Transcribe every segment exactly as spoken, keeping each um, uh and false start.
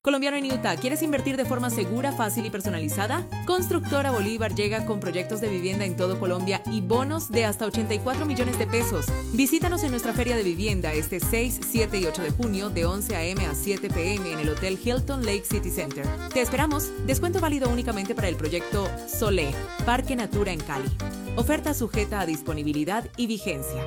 Colombiano en Utah, ¿quieres invertir de forma segura, fácil y personalizada? Constructora Bolívar llega con proyectos de vivienda en todo Colombia y bonos de hasta ochenta y cuatro millones de pesos. Visítanos en nuestra feria de vivienda este seis, siete y ocho de junio de once a eme a siete pe eme en el Hotel Hilton Lake City Center. Te esperamos. Descuento válido únicamente para el proyecto Solé, Parque Natura en Cali. Oferta sujeta a disponibilidad y vigencia.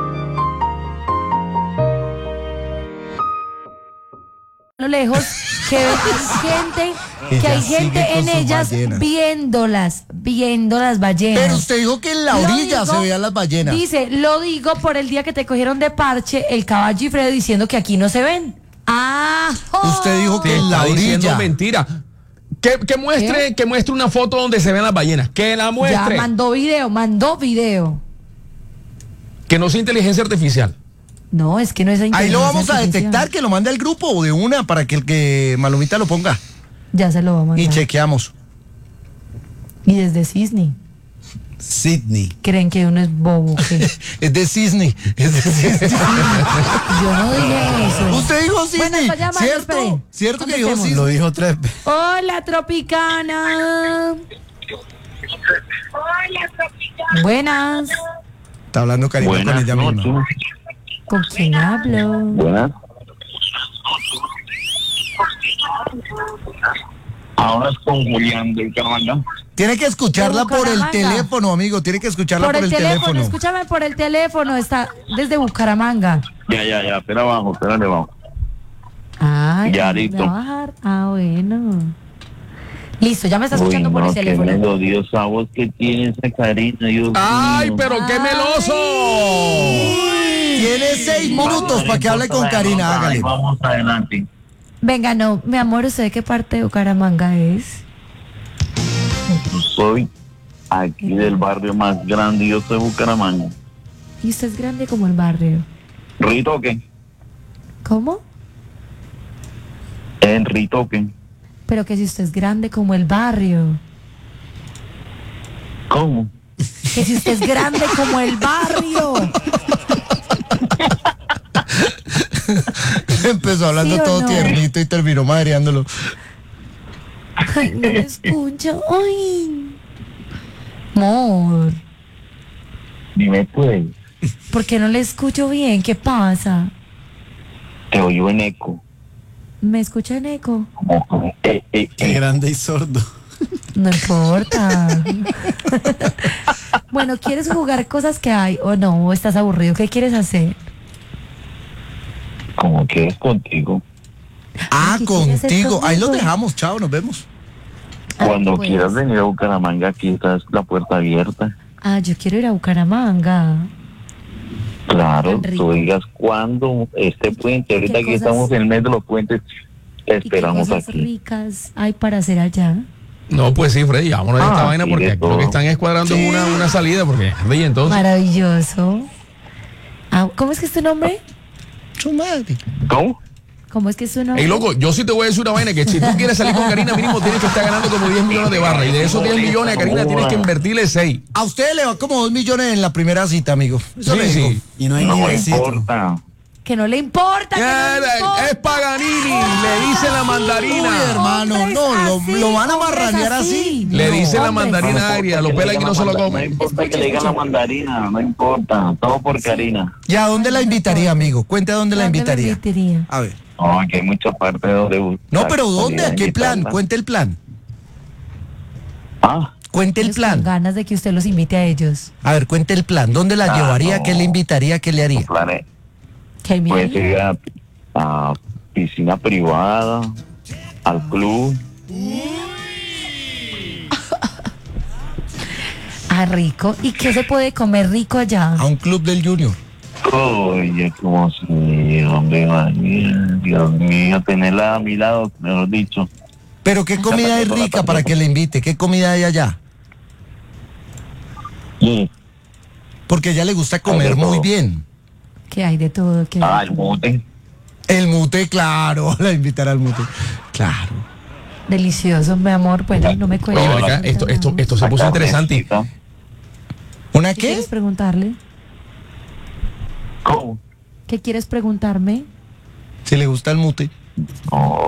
Lo lejos que hay gente que Ella hay sigue gente con en sus ellas ballenas. viéndolas, viendo las ballenas. Pero usted dijo que en la Lo orilla digo- se veían las ballenas. Dice, lo digo por el día que te cogieron de parche el caballo y Fredo diciendo que aquí no se ven. Ah, Usted dijo que Te en la está diciendo orilla. mentira. Que, que muestre, que muestre una foto donde se vean las ballenas. Que la ya muestre. mandó video, mandó video. Que no sea inteligencia artificial. No, es que no es Ahí lo inteligencia vamos a artificial. detectar, que lo mande al grupo o de una para que el que Malumita lo ponga. Ya se lo vamos a mandar. Y chequeamos. Y desde Disney. Sydney. Creen que uno es bobo. ¿Qué? Es de Disney. Es de Disney. Yo no dije eso. Usted dijo Bueno, Disney. está llamando, ¿Cierto? espere. ¿Cierto que dijo Contestemos. Disney? Lo dijo tres veces. Hola, Tropicana. Hola, Tropicana. Buenas. Está hablando Karina con Buenas ella noches. misma. ¿Con quién hablo? Buenas. Ahora es con Julián del Carmanga. Tiene que escucharla De por el Bucaramanga. teléfono, amigo. Tiene que escucharla Por el teléfono, escúchame por el teléfono, está desde Bucaramanga. Ya, ya, ya. Espera abajo, espera abajo. Ay, Ya, ¿vamos a listo. trabajar? Ah, bueno. Listo, ya me está Uy, escuchando por no, el qué teléfono. melodiosa voz que tiene esa Karina. Dios ¡Ay, mío. pero qué meloso! Tiene seis minutos para que hable con Karina. Hágale. Vamos adelante. Venga, no, mi amor, ¿usted de qué parte de Bucaramanga es? Soy aquí del barrio más grande. Yo soy Bucaramanga. Y usted es grande como el barrio. Ritoque. ¿Cómo? En Ritoque. Pero que si usted es grande como el barrio. ¿Cómo? Que si usted es grande como el barrio. Empezó hablando ¿Sí o todo no? tiernito y terminó madreándolo. Ay, no me escucho. Ay. Amor, Dime pues. ¿por qué no le escucho bien? ¿Qué pasa? Te oigo en eco. ¿Me escucha en eco? Como, eh, eh, Qué eh. grande y sordo. No importa. Bueno, ¿quieres jugar cosas que hay o no? ¿O estás aburrido? ¿Qué quieres hacer? Como que es contigo. Ah, ¿qué quiere hacer contigo. Ahí los conmigo? dejamos. Chao, nos vemos. Cuando pues. quieras venir a Bucaramanga, aquí está la puerta abierta. Ah, yo quiero ir a Bucaramanga. Claro, Tan rico. tú digas cuándo este puente. Ahorita ¿Qué aquí cosas- estamos en el mes de los puentes. Te ¿Y qué esperamos cosas aquí. ricas hay para hacer allá? No, pues sí, Freddy, vámonos de esta Ah, vaina sí, porque de aquí lo todo. que están es cuadrando Sí. una, una salida porque Freddy, entonces. Maravilloso. Ah, ¿cómo es que es tu nombre? Su madre. ¿Cómo? ¿Cómo es que es tu nombre? Ey, loco, yo sí te voy a decir una vaina que si tú quieres salir con Karina, mínimo tienes que estar ganando como diez millones de barras. Y de esos diez millones a Karina tienes que invertirle seis. A usted le va como dos millones en la primera cita, amigo. Eso Sí, le digo. sí. Y no hay No ni me besito. importa. Que no le importa. Que no le importa. Es Paganini, le dice la Uy, mandarina. hermano, Hombres no, lo, así, lo van a hombres marranear así. Le No. dice la Hombres. mandarina agria, lo pela y no se lo No come. importa que Escucha, le digan escucha. la mandarina, no importa. Todo por Karina. ¿Y a dónde la invitaría, amigo? Cuente a dónde la ¿Dónde me invitaría. invitaría? A ver. No, aquí hay muchas partes donde buscar No, pero ¿dónde? comida ¿A qué y plan? invitarla. Cuente el plan. Ah, Cuente el Ellos con plan. ganas de que usted los invite a ellos. A ver, cuente el plan. ¿Dónde la Ah, llevaría? no. ¿Qué le invitaría? ¿Qué le haría? planes. Que me Puede ir a, a piscina privada, al club. Ah, rico. ¿Y qué se puede comer rico allá? A un club del Junior. Oye, como si, hombre, María, Dios mío, tenerla a mi lado, mejor dicho. Pero ¿qué comida es rica para que le invite? ¿Qué comida hay allá? Y, Porque a ella le gusta Hay comer de muy todo. bien. Que hay de todo. Que ah, el mute. El mute, claro. La invitará al mute. Claro. Delicioso, mi amor. Bueno, no me cuelgues. Oye, marica, esto, esto, esto se puso La interesante. carnecita. ¿Una ¿Qué qué? quieres preguntarle? ¿Cómo? ¿Qué quieres preguntarme? Si le gusta el mute. No.